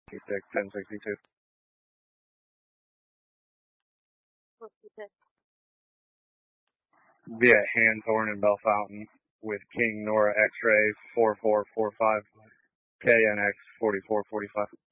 1062. Via Hanthorn and Bell Fountain with King Nora X-ray 4445 KNX 4445.